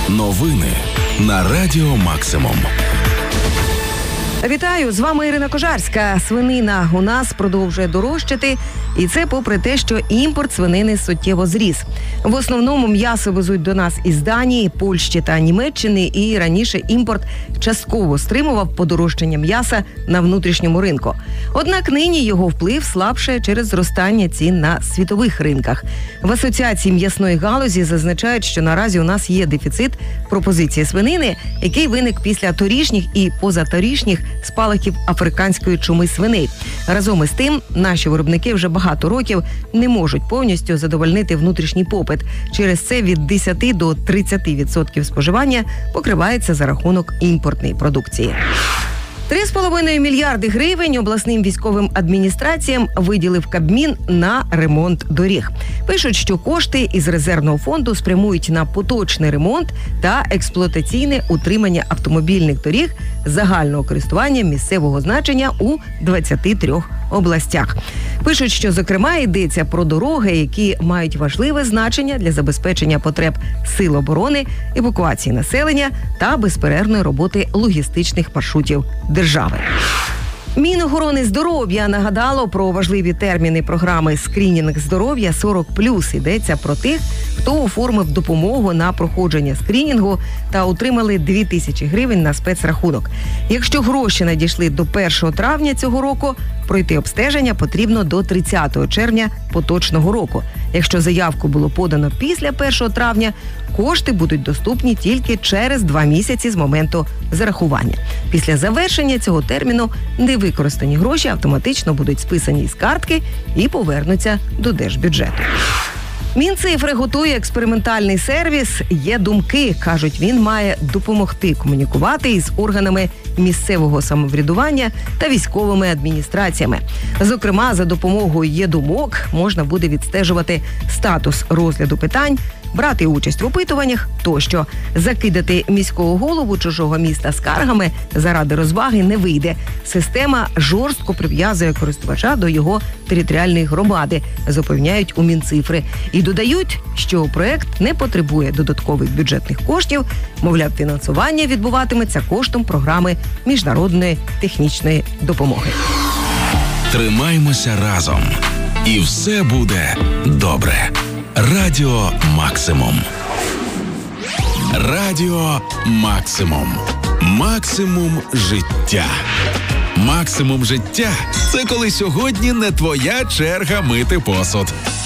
Новини на Радіо Максимум. Вітаю, з вами Ірина Кожарська. Свинина у нас продовжує дорожчати, і це попри те, що імпорт свинини суттєво зріс. В основному м'ясо везуть до нас із Данії, Польщі та Німеччини, і раніше імпорт частково стримував подорожчання м'яса на внутрішньому ринку. Однак нині його вплив слабше через зростання цін на світових ринках. В Асоціації м'ясної галузі зазначають, що наразі у нас є дефіцит пропозиції свинини, який виник після торішніх і позаторішніх спалахів африканської чуми свиней. Разом із тим, наші виробники вже багато років не можуть повністю задовольнити внутрішній попит. Через це від 10 до 30% споживання покривається за рахунок імпортної продукції. 3,5 мільярди гривень обласним військовим адміністраціям виділив Кабмін на ремонт доріг. Пишуть, що кошти із резервного фонду спрямують на поточний ремонт та експлуатаційне утримання автомобільних доріг загального користування місцевого значення у 23 областях. Пишуть, що, зокрема, йдеться про дороги, які мають важливе значення для забезпечення потреб сил оборони, евакуації населення та безперервної роботи логістичних маршрутів держави. Мінохорони здоров'я нагадало про важливі терміни програми «Скринінг здоров'я 40+». Йдеться про тих, хто оформив допомогу на проходження скринінгу та отримали 2000 гривень на спецрахунок. Якщо гроші надійшли до 1 травня цього року, пройти обстеження потрібно до 30 червня поточного року. Якщо заявку було подано після 1 травня, кошти будуть доступні тільки через 2 місяці з моменту зарахування. Після завершення цього терміну невикористані гроші автоматично будуть списані з картки і повернуться до держбюджету. Мінцифри готує експериментальний сервіс «Є думки». Кажуть, він має допомогти комунікувати із органами місцевого самоврядування та військовими адміністраціями. Зокрема, за допомогою «Є думок» можна буде відстежувати статус розгляду питань, брати участь в опитуваннях тощо. Закидати міського голову чужого міста скаргами заради розваги не вийде. Система жорстко прив'язує користувача до його територіальної громади, запевняють у Мінцифри. І додають, що проект не потребує додаткових бюджетних коштів, мовляв, фінансування відбуватиметься коштом програми міжнародної технічної допомоги. Тримаймося разом, і все буде добре. Радіо Максимум. Радіо Максимум. Максимум життя. Максимум життя – це коли сьогодні не твоя черга мити посуд.